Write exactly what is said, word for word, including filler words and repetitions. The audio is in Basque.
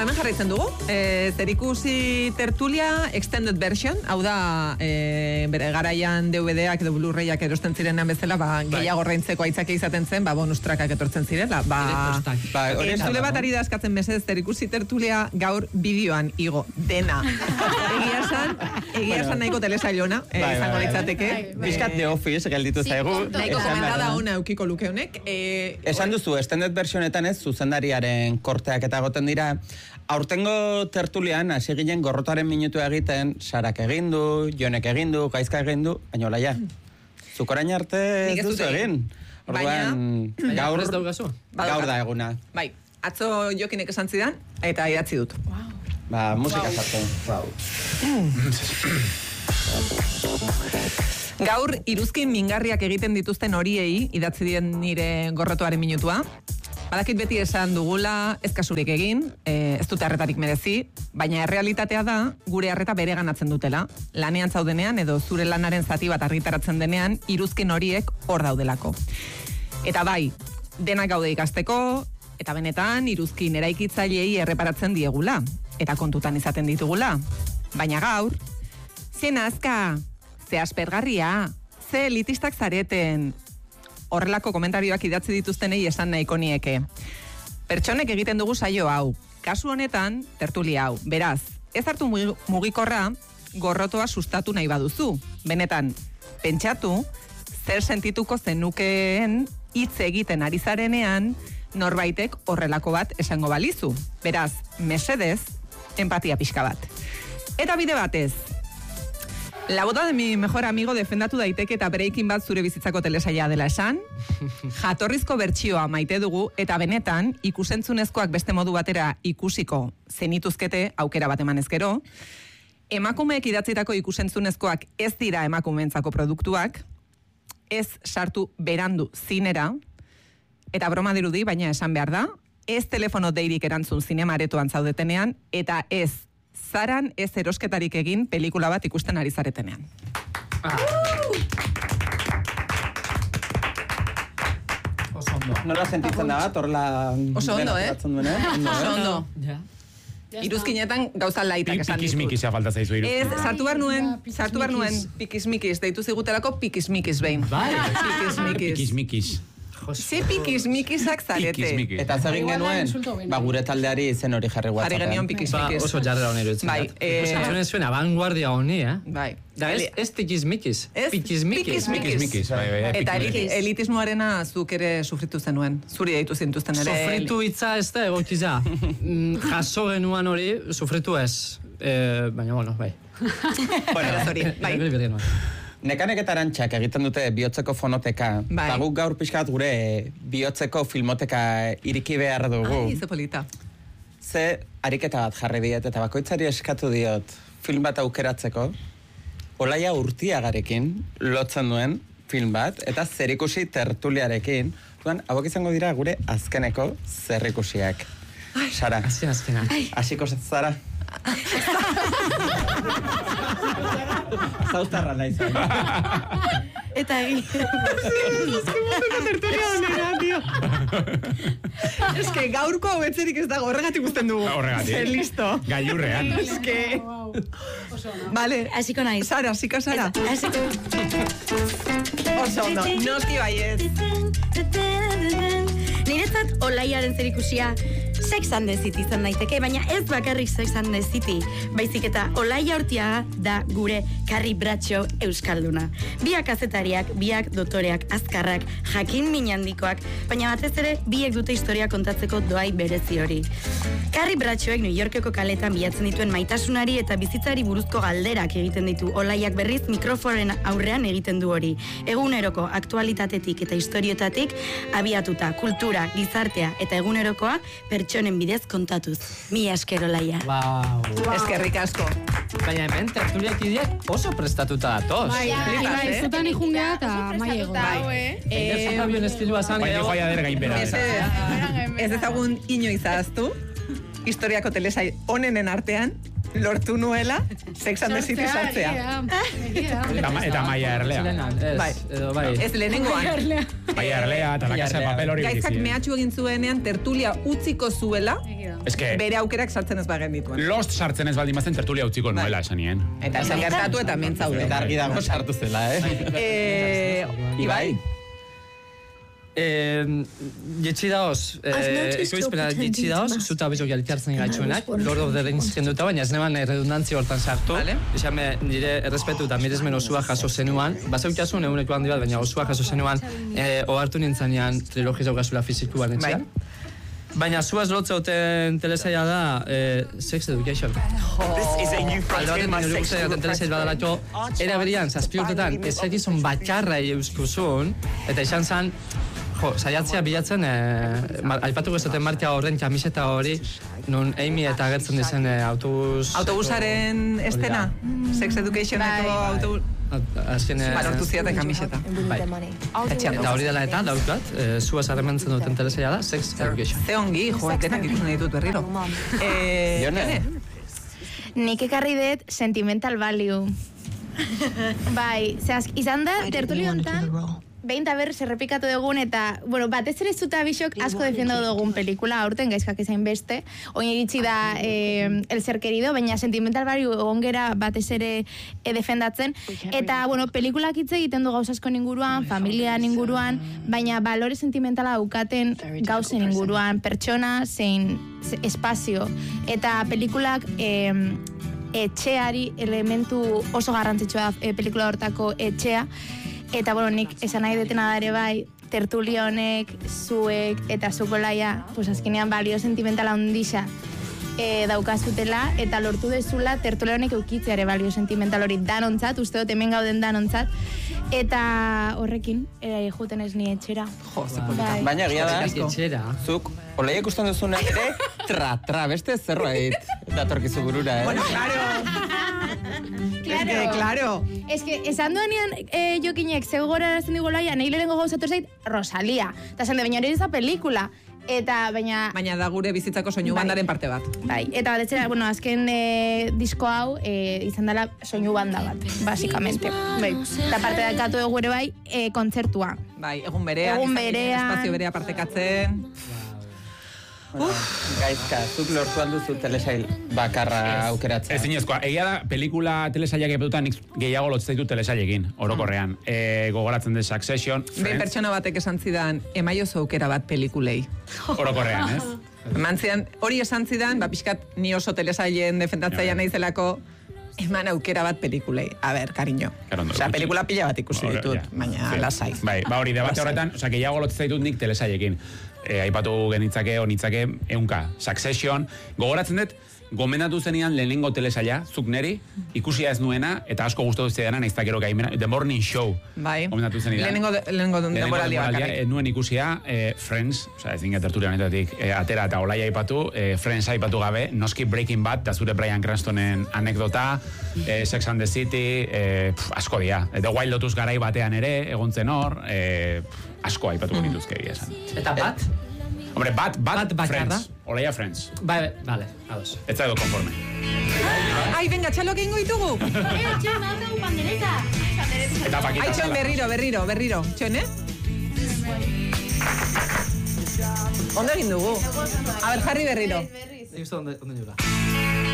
hemen jarraitzen dugu. E, zerikusi tertulia extended version, hau da, e, bere garaian D V D-ak edo Blu-rayak erosten zirenean bezala, ba, gehiago ordaintzeko aitzaki izaten zen, ba, bonus trackak etortzen zirela. Ba, ba, entzule bat ari da eskatzen mesez, zerikusi tertulia gaur bideoan igo dena. Egia esan, egia esan nahiko telesailona, izango litzateke. Bizkat The Office gelditu zaigu. Nahiko komentada ona eukiko luke honek. Esan duzu, extended versionetan ez, zuzendariaren korteak eta goten dira. Aurtengo tertulian, hasi ginen gorrotoaren minutu egiten, Sarak egin du, Jonek egin du, Gaizka egin du, baina olaia. Zuk orain arte ez duzu egin. Orduan, gaur, gaur da eguna. Bai, atzo Jokinek esan zidan, eta idatzi dut. Ba, musika sartzen. Gaur, iruzkin mingarriak egiten dituzten horiei, idatzi dien nire gorrotoaren minutua. Badakit beti esan dugula, ez kasurik egin, e, ez dute arretarik merezi, baina errealitatea da, gure arreta bere ganatzen dutela. Lanean zaudenean edo zure lanaren zati bat argitaratzen denean, iruzkin horiek hor daudelako. Eta bai, denak gaude ikasteko, eta benetan, iruzkin eraikitzaileei erreparatzen diegula, eta kontutan izaten ditugula. Baina gaur, ze nazka, ze aspergarria, ze elitistak zareten, horrelako komentarioak idatzi dituztenei esan nahiko nieke. Pertsonek egiten dugu saio hau. Kasu honetan, tertulia hau. Beraz, ez hartu mugikorra gorrotoa sustatu nahi baduzu. Benetan, pentsatu, zer sentituko zenukeen hitz egiten ari zarenean norbaitek horrelako bat esango balizu. Beraz, mesedez, empatia pixka bat. Eta bide batez, la boda de mi mejor amigo defendatu daiteke eta Breaking Bad zure bizitzako telesaila dela esan. Jatorrizko bertsioa maite dugu eta benetan ikusentzunezkoak beste modu batera ikusiko zenituzkete aukera bat emanez gero. Emakumeek idatzitako ikusentzunezkoak ez dira emakumeentzako produktuak, ez sartu berandu zinera, eta broma dirudi, baina esan behar da, ez telefono deirik erantzun zinema aretoan zaudetenean, eta ez zaran ez erosketarik egin pelikula bat ikusten ari zaretenean. Ah. Oso ondo. Nola sentitzen da bat, horrela... Oso ondo, eh? Oso ondo. Ja. Iruzkinetan gauza laitak esan ditut. Pikismikisa falta zaizu iruzkin. Ez, sartu behar nuen, sartu behar nuen pikismikis, deitu zigutelako pikismikis behin. Bai. Pikismikis. Pikismikis. Ze pikismikisak zarete. Eta zegin genuen, ba gure taldeari zen hori jarri WhatsAppean. Jarri genion pikismikis. Oso jarrera honi erutzen. Bai. Osatzen zuen abanguardia honi, eh? Bai. Da ez, ez tikismikis. Pikismikis. Pikismikis. Eta elitismoarena zuk ere sufritu zenuen. Zuri deitu zintuzten ere. Sufritu hitza ez da egokiza. Jaso genuan hori, sufritu ez. Baina, bueno, bai. Bueno, hori, bai. Nekanek eta Arantxak egiten dute bihotzeko fonoteka. Bai. Eta guk gaur pixkat gure bihotzeko filmoteka iriki behar dugu. Ai, ze polita. Ze ariketa bat jarri diet eta bakoitzari eskatu diot film bat aukeratzeko. Olaia Urtiagarekin lotzen duen film bat eta zerikusi tertuliarekin. Duan, hauek izango dira gure azkeneko zerrikusiak. Sara. Azken azkena. Hasiko zara. Zauztarra nahi zen. Eta egin. Eske munduko tertulia honera, tio. Eske gaurko hau etzerik ez dago, horregatik guzten dugu. Horregatik. Listo. Gailurrean. Eske... Vale. Hasiko naiz. Sara, hasiko Sara. Hasiko. Oso ondo, noski baiez. Niretzat Olaiaren zerikusia Sex and the City izan daiteke, baina ez bakarrik Sex and the City, baizik eta Olaia Urtiaga da gure Carrie Bradshaw euskalduna. Biak kazetariak, biak dotoreak, azkarrak, jakin min handikoak, baina batez ere biek dute historia kontatzeko doai berezi hori. Carrie Bradshawek New Yorkeko kaletan bilatzen dituen maitasunari eta bizitzari buruzko galderak egiten ditu. Olaiak berriz mikrofonen aurrean egiten du hori. Eguneroko aktualitatetik eta historiotatik abiatuta kultura, gizartea eta egunerokoa pertsonen bidez kontatuz. Mi esker Olaia. Wow. Eskerrik asko. Baina hemen tertuliak ideak oso prestatuta datoz. Bai, Bai, zutan ikungea eta maiego. Ez abion estilua zan. Baina joia der gain bera. Ez ezagun inoiz ahaztu, historiako telesail onenen artean, lortu nuela Sex and the City sartzea. Eta Maia Erlea. Bai. Bai. Ez lehenengoan. Maia Erlea eta La Casa de Papel hori Gaitzak bizi. mehatxu egin zuenean tertulia utziko zuela, Eske, bere aukerak sartzen ez bagen dituen. Lost sartzen ez baldin bazen tertulia utziko nuela esanien. Eta esan gertatu eta mentzaude. Eta argi dago sartu zela, eh? Eh, Ibai? Eh, jetxi daoz, eh, ekoizpena jetxi daoz, zuta bezok jalitjartzen gaitxuenak, Lord of the Rings jenduta, baina ez neban redundantzia hortan sartu. Vale. Esame, nire errespetu eta miresmen osua jaso zenuan, bazeukazun eguneko handi bat, baina osua jaso zenuan, eh, ohartu nintzanean trilogi zaukazula fizikuan etxea. Bai. Baina zuaz lotzauten telesaia da eh, Sex Education. Alde horren nire guztiaten telesaia badalatxo, era berian, zazpi urtetan, ez egizun bakarra euskuzun, eta izan zen, jo, saiatzea bilatzen, eh, ma, aipatuko ezaten martia horren kamiseta hori, nun Amy eta agertzen dizen eh, autobus... Autobusaren estena? Sex Educationeko autobus... Azken... Eh, Balortu ziaten kamiseta. Bai. Eta hori dela eta, daukat, eh, zuaz harremantzen duten telesaia da, Sex Education. Ze ongi, jo, denak ikusten ditut berriro. Eh, Jone? Nik ekarri dut Sentimental Value. Bai, zehaz, izan da, tertulio honetan, behin eta berriz errepikatu dugun, eta, bueno, batez ere zuta bisok asko defendau dugun pelikula, aurten gaizkak ezain beste, oin iritsi da eh, El Ser Querido, baina Sentimental Value ongera batez ere eh, defendatzen, eta, bueno, pelikulak hitz egiten du gauzasko inguruan, familian inguruan, baina balore sentimentala daukaten gauzen inguruan, pertsona, zein ze- espazio, eta pelikulak... Eh, etxeari elementu oso garrantzitsua da e, pelikula hortako etxea. Eta, bueno, nik esan nahi detena da ere bai, tertulia honek, zuek eta zukolaia, pues azkenean balio sentimentala ondisa e, daukazutela, eta lortu dezula tertulia honek eukitzea ere balio sentimental hori danontzat, uste dut hemen gauden danontzat, eta horrekin, e, juten ez ni etxera. Jo, Bai. Baina egia da, Etxera. zuk, olai ikusten duzuna ere, tra, tra, beste zerbait datorkizu burura, eh? Bueno, claro. Es que, claro. Es que, esan duanean eh, jokinek zeu gora erazten digu laia, nahi lehenko gauzatu zait, Rosalia. Eta esan de, baina hori eza pelikula. Eta, baina... Baina da gure bizitzako soinu Bai. bandaren parte bat. Bai, eta bat etzera, bueno, azken eh, disko hau eh, izan dela soinu banda bat, basikamente. Bai. Eta parte dakatu dugu ere bai, eh, kontzertua. Bai, egun berean, Egun izan ginen berean. espazio berea partekatzen. Bueno, gaizka, zuk lortu alduzu telesail bakarra aukeratzea. Ez zinezkoa, egia da, pelikula telesailak epetutan nik gehiago lotzaitu telesailekin, orokorrean. E, gogoratzen den Succession, Behin Friends, pertsona batek esan zidan, emaiozu aukera bat pelikulei. orokorrean, ez? Eman zidan, hori esan zidan, ba, pixkat ni oso telesailen defendatzaia Ja. naizelako, eman aukera bat pelikulei. A ber, cariño. Claro, ondo, Osea, gutxi. pelikula pila bat ikusi Hori, ditut, ja, baina sí. lasai. Bai, ba hori, debate Lasai. horretan, osea, gehiago lotzaitu nik telesailekin. E, aipatu genitzake, onitzake, eunka, Succession, gogoratzen dut, gomendatu zenian lehenengo telesaila, zuk neri, ikusia ez nuena, eta asko gustatu zidana, nahiz takero gaimena, The Morning Show. Bai. Gomendatu zenidan. Lehenengo, lehenengo denboraldia bakarrik. eh, nuen ikusia, eh, Friends, osea, ez dinga tertulia honetatik, eh, atera eta olaia aipatu, eh, Friends aipatu gabe, noski Breaking Bad, da zure Bryan Cranstonen anekdota, eh, Sex and the City, eh, pf, asko dia. The Wild Lotus garai batean ere, egontzen hor, eh, pf, asko aipatuko nituzke egia esan. Eta bat? Hombre, bat, bat, Bat bakarra? Friends, olaia Friends. Bai, vale, ados. Ez zaido konforme. Ai, venga, txalok egingo ditugu. Eh, txon, hau dugu pandereta. Eta pakita Ai, txon, zela. berriro, berriro, berriro. Txon, eh? Ondo egin dugu. A ber, jarri berriro. Nik uste ondo, ondo jura.